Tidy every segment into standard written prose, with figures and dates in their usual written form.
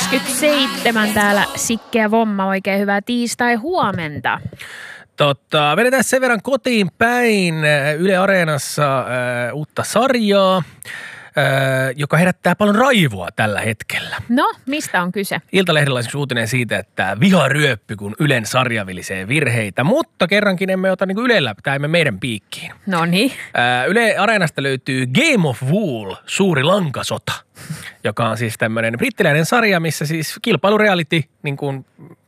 7 täällä Sikkeä Vomma. Oikein hyvää tiistai-huomenta. Vedetään sen verran kotiin päin. Yle Areenassa uutta sarjaa, joka herättää paljon raivoa tällä hetkellä. No, mistä on kyse? Iltalehdellä on uutinen siitä, että viha ryöppy, kun Ylen sarja vilisee virheitä, mutta kerrankin emme ota niin Ylellä, tai emme meidän piikkiin. No niin. Yle Areenasta löytyy Game of Wool, suuri lankasota, joka on siis tämmöinen brittiläinen sarja, missä siis kilpailureality niin kuin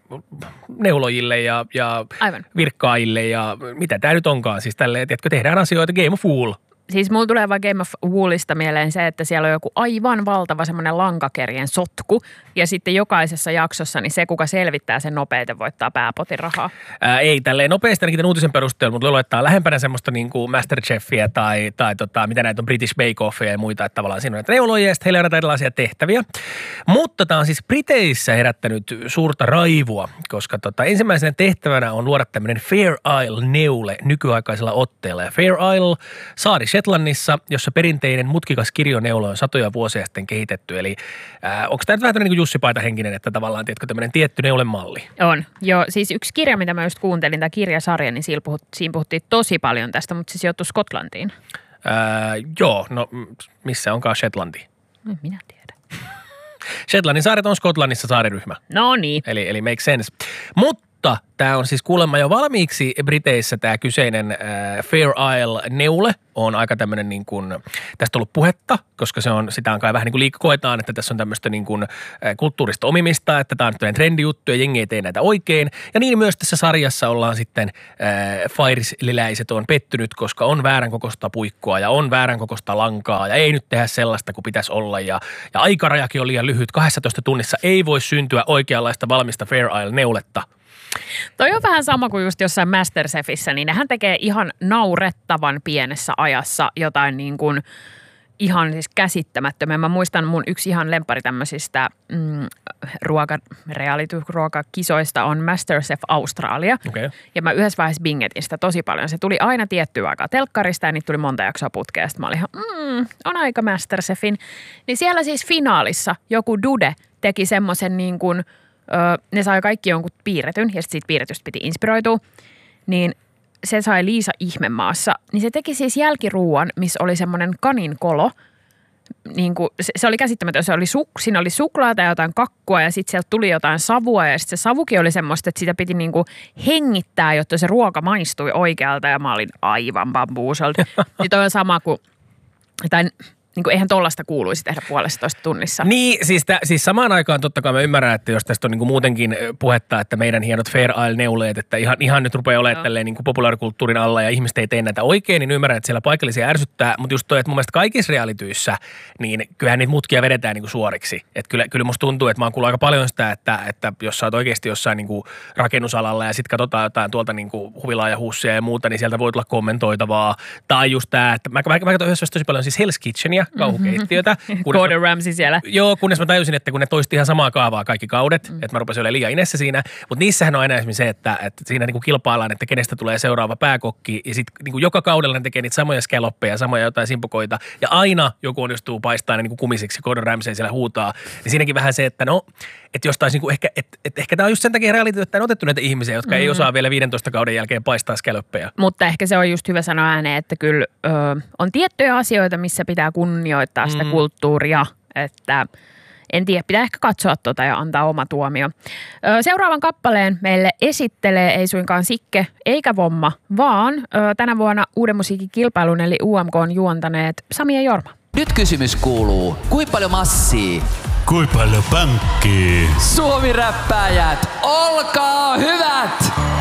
neulojille ja virkkaajille ja mitä tämä nyt onkaan. Siis tälleen, että tehdään asioita Game of Wool. Siis mulla tulee vaan Game of Woolista mieleen se, että siellä on joku aivan valtava semmoinen lankakerien sotku. Ja sitten jokaisessa jaksossa niin se, kuka selvittää sen nopeiten, voittaa pääpotin rahaa. Ei, tälleen nopeasti ainakin tämän uutisen perusteella, mutta luulen, että on lähempänä semmoista niin kuin Masterchefiä tai mitä näitä on, British Bake Offia ja muita. Että tavallaan siinä on näitä neulojia ja sitten heillä on erilaisia tehtäviä. Mutta tämä on siis Briteissä herättänyt suurta raivua, koska ensimmäisenä tehtävänä on luoda tämmöinen Fair Isle-neule nykyaikaisella otteella. Ja Fair Isle saari Shetlannissa, jossa perinteinen mutkikas kirjoneula on satoja vuosia sitten kehitetty. Eli onko tämä nyt vähän niin kuin Jussi Paita-henkinen, että tavallaan tiedätkö tämmöinen tietty neulemalli? On. Joo, siis yksi kirja, mitä mä just kuuntelin, tämä kirjasarja, niin siinä puhuttiin tosi paljon tästä, mutta se sijoittui Skotlantiin. Joo, no missä onkaan Shetlandi? En minä tiedä. Shetlandin saaret on Skotlannissa saariryhmä. No niin. Eli make sense. Mutta tämä on siis kuulemma jo valmiiksi Briteissä tämä kyseinen Fair Isle-neule on aika tämmöinen niin kuin, tästä on ollut puhetta, koska sitä on kai vähän niin kuin koetaan, että tässä on tämmöistä niin kuin kulttuurista omimista, että tämä on tämmöinen trendijuttu ja jengi ei tee näitä oikein. Ja niin myös tässä sarjassa ollaan sitten Fairisliläiset on pettynyt, koska on väärän kokoista puikkoa ja on väärän kokoista lankaa ja ei nyt tehdä sellaista kuin pitäisi olla ja aikarajakin on liian lyhyt. 12 tunnissa ei voi syntyä oikeanlaista valmista Fair Isle-neuletta. Toi on vähän sama kuin just jossain Masterchefissä, niin nehän tekee ihan naurettavan pienessä ajassa jotain niin kuin ihan siis käsittämättömiä. Mä muistan mun yksi ihan lemppari tämmöisistä ruokakisoista on Masterchef Australia. Okay. Ja mä yhdessä vaiheessa bingetin sitä tosi paljon. Se tuli aina tiettyä aikaa telkkarista ja niitä tuli monta jaksoa putkea. Ja sitten mä olin ihan, on aika Masterchefin. Niin siellä siis finaalissa joku dude teki semmoisen niin kuin ne sai kaikki jonkun piirretyn ja sitten siitä piirretystä piti inspiroitua, niin se sai Liisa Ihmemaassa. Niin se teki siis jälkiruuan, missä oli semmoinen kaninkolo. Niin kuin, se oli käsittämätön. Siinä oli suklaata ja jotain kakkua ja sitten sieltä tuli jotain savua ja sitten se savukin oli semmoista, että sitä piti niin kuin hengittää, jotta se ruoka maistui oikealta ja mä olin aivan bambuusolta. Niin toi on sama kuin niin kuin eihän tollaista kuuluisi tehdä 1,5 tunnissa. Niin, siis samaan aikaan totta kai mä ymmärrän, että jos tästä on niin kuin muutenkin puhetta, että meidän hienot Fair Isle-neuleet, että ihan nyt rupeaa olemaan tälleen niin kuin populaarikulttuurin alla ja ihmiset ei tee näitä oikein, niin ymmärrän, että siellä paikallisia ärsyttää. Mutta just toi, että mun mielestä kaikissa realityissä, niin kyllähän niitä mutkia vedetään niin kuin suoriksi. Että kyllä musta tuntuu, että mä oon kuullut aika paljon sitä, että jos sä oot oikeasti jossain niin kuin rakennusalalla ja sitten katsotaan jotain tuolta niin kuin huvilaa ja hussia ja muuta, niin sieltä voi tulla kommentoitavaa. Tai just tää, että mä katson yhdessä tosi paljon siis Hell's Kitchenia, kauhukeittiötä. Gordon Ramsay siellä. Joo, kunnes mä tajusin, että kun ne toisti ihan samaa kaavaa kaikki kaudet, että mä rupesin olemaan liian inessä siinä. Mutta niissähän on aina esimerkiksi se, että siinä niinku kilpaillaan, että kenestä tulee seuraava pääkokki. Ja sitten niinku joka kaudella ne tekee niitä samoja scalloppeja, samoja jotain simpukoita. Ja aina joku onnistuu paistaa ne niinku kumisiksi, Gordon Ramsay siellä huutaa. Niin siinäkin vähän se, että että jostain niinku ehkä tämä on just sen takia reality, että on otettu näitä ihmisiä, jotka ei osaa vielä 15 kauden jälkeen paistaa scalloppeja. Mutta ehkä se on just hyvä sanoa ääneen, että kyllä on tiettyjä asioita, missä pitää kunnioittaa sitä kulttuuria, että en tiedä, pitää ehkä katsoa ja antaa oma tuomio. Seuraavan kappaleen meille esittelee ei suinkaan Sikke eikä Vomma, vaan tänä vuonna uuden musiikin kilpailun eli UMK on juontaneet Sami ja Jorma. Nyt kysymys kuuluu, kuinka paljon massia? Kuinka paljon pankkii? Suomi-räppäjät, olkaa hyvät!